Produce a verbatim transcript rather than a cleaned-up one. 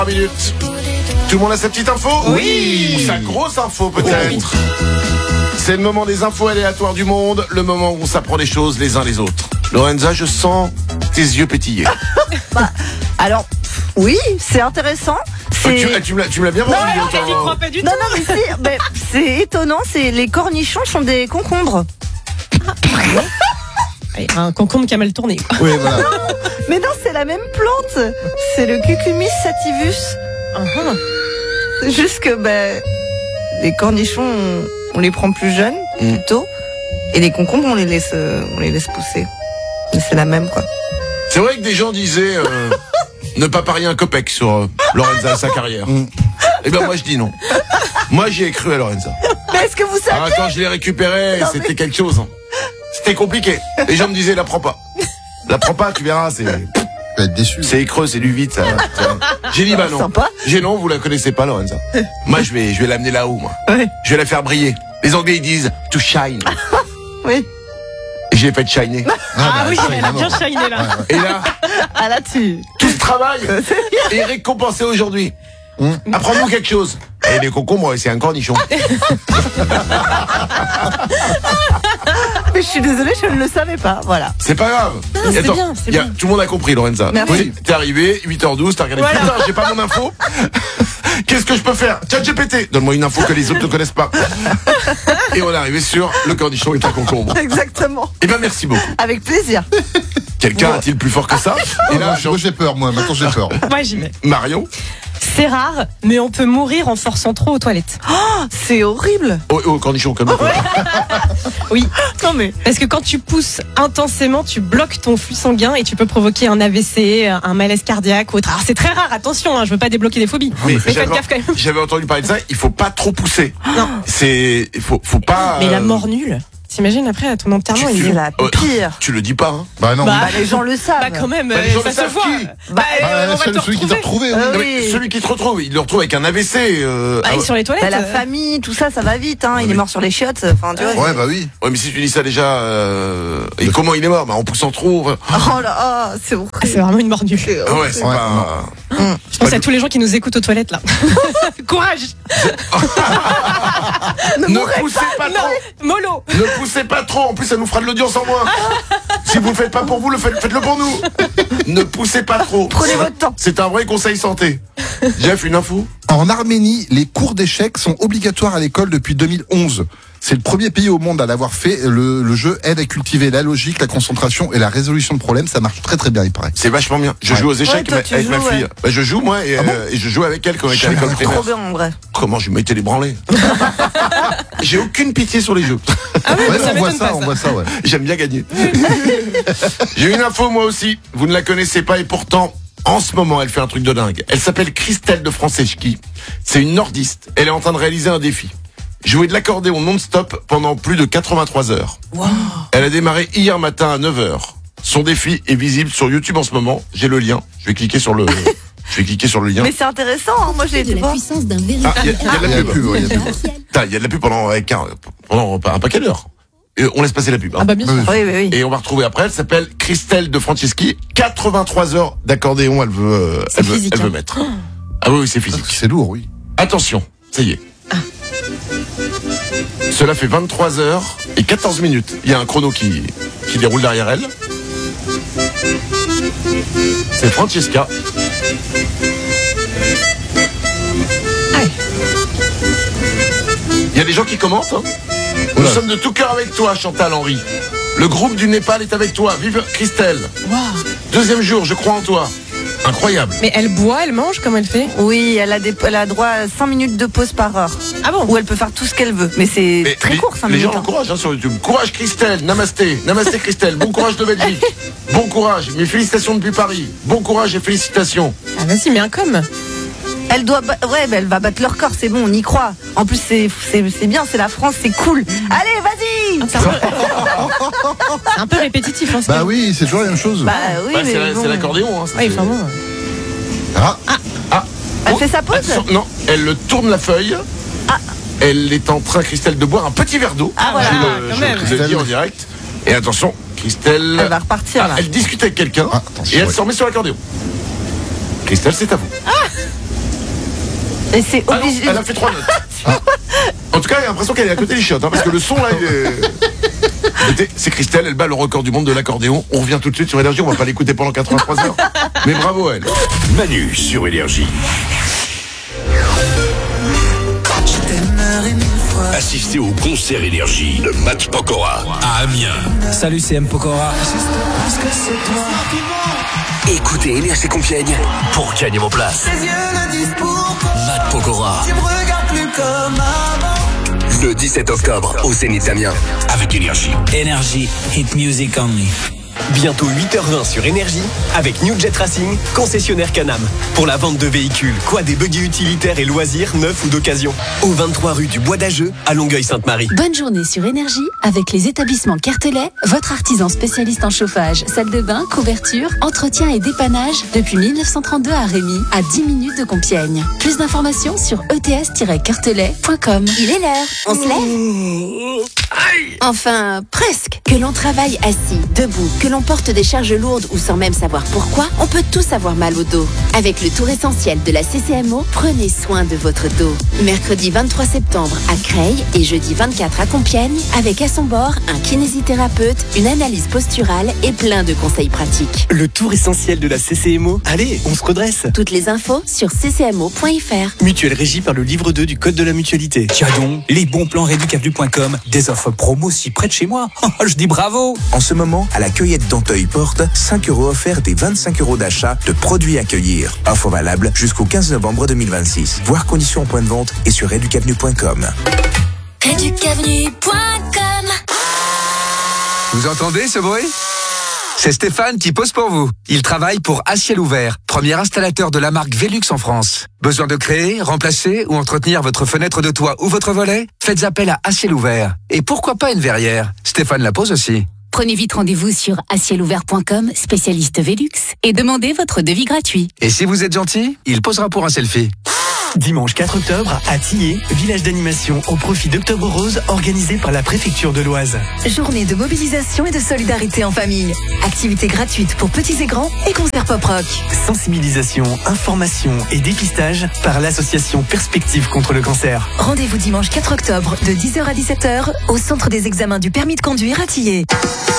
minutes. Tout le monde a sa petite info? Oui. Ou sa grosse info peut-être? Oui. C'est le moment des infos aléatoires du monde, le moment où on s'apprend des choses les uns les autres. Lorenza, je sens tes yeux pétiller. Bah, alors, oui, c'est intéressant. C'est... Tu, tu, me l'as, tu me l'as bien vendu. Non, elle n'y croit pas du non, tout. non, mais si, mais c'est étonnant, c'est les cornichons sont des concombres. Allez, un concombre qui a mal tourné. Oui, voilà. Non, mais non, c'est la même plante. C'est le Cucumis sativus. Uh-huh. C'est juste que ben, les cornichons, on, on les prend plus jeunes, Mm. plus tôt, et les concombres, on les laisse, euh, on les laisse pousser. Mais c'est la même, quoi. C'est vrai que des gens disaient euh, ne pas parier un copec sur euh, Lorenza et sa carrière. Mm. Eh ben moi je dis non. Moi j'y ai cru à Lorenza. Mais est-ce que vous savez? Ah, quand je l'ai récupéré, Non, c'était mais... quelque chose. Hein. C'était compliqué. Les gens me disaient la prends pas. La prends pas, tu verras, c'est. Tu vas être déçu. C'est écreux, c'est du vide, ça. ça. J'ai dit bah non. Sympa. J'ai non, vous la connaissez pas, Lorenza. Moi, je vais, je vais l'amener là-haut, moi. Ouais. Je vais la faire briller. Les Anglais, ils disent to shine. Oui. Et je l'ai fait shiner. Ah, bah, oui, ça, elle a bien évidemment. shiné là. Et là, Ah là, tu... tout ce travail est récompensé aujourd'hui. Hum. Apprends-nous quelque chose. Et les concombres, c'est un cornichon. Mais je suis désolée, je ne le savais pas, voilà. C'est pas grave. Non, Et c'est bien, c'est y a- bien. Tout le monde a compris, Lorenza. Merci. Oui, t'es arrivé, huit heures douze, t'as regardé. Voilà. Putain, j'ai pas mon info. Qu'est-ce que je peux faire? ChatGPT, donne-moi une info que les autres ne connaissent pas. Et on est arrivé sur le cornichon est un concombre. Exactement. Eh ben, merci beaucoup. Avec plaisir. Quelqu'un a-t-il plus fort que ça? Et là, Moi, Jean- moi, j'ai peur, moi. Maintenant, j'ai peur. Moi, j'y vais. Marion. C'est rare, mais on peut mourir en forçant trop aux toilettes. Oh, c'est horrible. Oh, oh cornichon, comme Oui, Non mais... parce que quand tu pousses intensément, tu bloques ton flux sanguin et tu peux provoquer un A V C, un malaise cardiaque ou autre. Alors c'est très rare, attention, hein, je veux pas débloquer des phobies. Mais Mais faites j'avais, gaffe quand même. j'avais entendu parler de ça, il faut pas trop pousser. Non. C'est, il faut, faut pas. Mais la euh, mort nulle. T'imagines après à ton enterrement, Tu il fumes. dit C'est la Oh, pire. Tu le dis pas, hein. Bah non. Bah, Bah, les gens le savent. bah quand même, Bah, les euh, gens ça le se savent voit. qui Bah, Bah, euh, on va celui, te celui qui t'a retrouver. retrouvé. Euh, oui. Non, mais oui. celui qui te retrouve, il le retrouve avec un A V C. Euh, Ah, ah il est ouais. sur les toilettes. Bah, la euh. famille, tout ça, ça va vite, hein. Il Oui. est mort sur les chiottes. Enfin, tu vois. Ouais, bah oui. Ouais, mais si tu dis ça déjà, euh, et comment il est mort? Bah, en poussant trop. euh, Oh là, oh, c'est horrible. Ah, c'est vraiment une mort nulle. Ah ouais, c'est Ouais, pas. Je pense à tous les gens qui nous écoutent aux toilettes là. Courage. Ne poussez pas Non, trop. mollo. Ne poussez pas trop. En plus, ça nous fera de l'audience en moins. Si vous le faites pas pour vous, le faites, faites-le pour nous. Ne poussez pas trop. Prenez votre temps. C'est un vrai conseil santé. Jeff, une info? En Arménie, les cours d'échecs sont obligatoires à l'école depuis deux mille onze. C'est le premier pays au monde à l'avoir fait. Le, le jeu aide à cultiver la logique, la concentration et la résolution de problèmes. Ça marche très très bien, il paraît. C'est vachement bien. Je Ouais. joue aux échecs Ouais, toi, ma- tu avec ma joues, fille. ouais. Bah, je joue, moi, et, Ah bon euh, et je joue avec elle quand elle était à l'école Jamais. primaire. Trop bien, en vrai. Comment je m'étais les branlés? J'ai aucune pitié sur les jeux. Ah oui, Ouais, ça on voit m'étonne ça, pas, on ça. voit ça, ouais. J'aime bien gagner. J'ai une info moi aussi. Vous ne la connaissez pas et pourtant, en ce moment, elle fait un truc de dingue. Elle s'appelle Christelle de Franceschi. C'est une nordiste. Elle est en train de réaliser un défi. Jouer de l'accordéon non-stop pendant plus de quatre-vingt-trois heures. Wow. Elle a démarré hier matin à neuf heures. Son défi est visible sur YouTube en ce moment. J'ai le lien. Je vais cliquer sur le, je vais cliquer sur le lien. Mais c'est intéressant, hein. Moi, j'ai de été la voir. puissance d'un Ah, il y, a- véritable il y a de Il y la a la pub. pub, ouais, il y a la pub. Putain, il y a de la pub pendant, avec un, pendant un paquet d'heures. Et on laisse passer la pub. Hein. Ah bah bien sûr. Oui, oui, oui. Et on va retrouver après, elle s'appelle Christelle de Franceschi. quatre-vingt-trois heures d'accordéon, elle veut, euh, C'est elle veut, physique, elle veut hein. mettre. Ah oui, oui, c'est physique. C'est lourd, oui. Attention, ça y est. Ah. Cela fait vingt-trois heures et quatorze minutes. Il y a un chrono qui, qui déroule derrière elle. C'est Francesca. Aïe. Il y a des gens qui commentent. Hein. Nous Oula. sommes de tout cœur avec toi, Chantal Henry. Le groupe du Népal est avec toi. Vive Christelle. Waouh. Deuxième jour, je crois en toi. Incroyable. Mais elle boit, elle mange, comment elle fait? Oui, elle a, des, elle a droit à cinq minutes de pause par heure. Ah bon? Où elle peut faire tout ce qu'elle veut. Mais c'est Mais très les, court, cinq les minutes. gens hein. l'encouragent hein, sur YouTube. Courage Christelle, namasté, namasté Christelle, bon courage de Belgique. Bon courage, mes félicitations depuis Paris. Bon courage et félicitations. Ah vas-y, mais un com. Elle doit, ba- ouais, bah, elle va battre leur corps, c'est bon, on y croit. En plus, c'est, c'est, c'est bien, c'est la France, c'est cool. Allez, vas-y. C'est un, peu... c'est un peu répétitif. Hein, ce Bah film. oui, c'est toujours la même chose. Bah oui, Bah, mais c'est, la- bon. c'est l'accordéon. Hein, ça, Oui, c'est- enfin bon. Ah, Ah, Elle oh, fait sa pause. attention, non, elle tourne la feuille. Ah. Elle est en train, Christelle, de boire un petit verre d'eau. Ah, voilà. Je, Ah, le- quand je même. vous le dis en direct. Et attention, Christelle. Elle va repartir, Ah, là. elle discute avec quelqu'un Ah, attention, et elle ouais. s'en met sur l'accordéon. Christelle, c'est à vous. Et c'est Ah non, obligé. elle a fait trois notes. Ah. En tout cas, j'ai l'impression qu'elle est à côté des chiottes, hein, parce que le son là, il est... Écoutez, c'est Christelle, elle bat le record du monde de l'accordéon. On revient tout de suite sur Énergie, on va pas l'écouter pendant quatre-vingt-trois heures. Mais bravo à elle. Manu sur Énergie. Assistez au concert Énergie de Matt Pokora à Amiens. Salut, c'est M. Pokora. Écoutez Énergie Compiègne pour gagner vos places. Matt Pokora. Le dix-sept octobre au Zénith d'Amiens avec Énergie. Énergie, hit music only. Bientôt huit heures vingt sur Énergie avec New Jet Racing, concessionnaire Can-Am. Pour la vente de véhicules, quad et buggy utilitaires et loisirs, neufs ou d'occasion. Au vingt-trois rue du Bois d'Ageux, à Longueuil-Sainte-Marie. Bonne journée sur Énergie avec les établissements Cartelet, votre artisan spécialiste en chauffage, salle de bain, couverture, entretien et dépannage depuis mille neuf cent trente-deux à Rémy, à dix minutes de Compiègne. Plus d'informations sur e t s tiret cartelet point com. Il est l'heure, on se lève? Enfin, presque. Que l'on travaille assis, debout, que l'on porte des charges lourdes ou sans même savoir pourquoi, on peut tous avoir mal au dos. Avec le tour essentiel de la C C M O, prenez soin de votre dos. Mercredi vingt-trois septembre à Creil et jeudi vingt-quatre à Compiègne, avec à son bord un kinésithérapeute, une analyse posturale et plein de conseils pratiques. Le tour essentiel de la C C M O. Allez, on se redresse. Toutes les infos sur c c m o point f r. Mutuelle régie par le livre deux du Code de la mutualité. Tiens donc, les bons plans réducavenu point com, des offres promo si près de chez moi. Oh, je dis bravo. En ce moment, à la cueillette d'Anteuil Porte, cinq euros offerts des vingt-cinq euros d'achat de produits à cueillir. Offre valable jusqu'au quinze novembre deux mille vingt-six. Voir conditions en point de vente et sur réducavenu point com. réducavenu point com. Vous entendez ce bruit ? C'est Stéphane qui pose pour vous. Il travaille pour À Ciel Ouvert, premier installateur de la marque Velux en France. Besoin de créer, remplacer ou entretenir votre fenêtre de toit ou votre volet ? Faites appel à À Ciel Ouvert. Et pourquoi pas une verrière ? Stéphane la pose aussi. Prenez vite rendez-vous sur a ciel ouvert point com, spécialiste Velux, et demandez votre devis gratuit. Et si vous êtes gentil, il posera pour un selfie. Dimanche quatre octobre à Tillé, village d'animation au profit d'Octobre Rose organisé par la préfecture de l'Oise. Journée de mobilisation et de solidarité en famille. Activités gratuites pour petits et grands et concert pop-rock. Sensibilisation, information et dépistage par l'association Perspective contre le cancer. Rendez-vous dimanche quatre octobre de dix heures à dix-sept heures au centre des examens du permis de conduire à Tillé.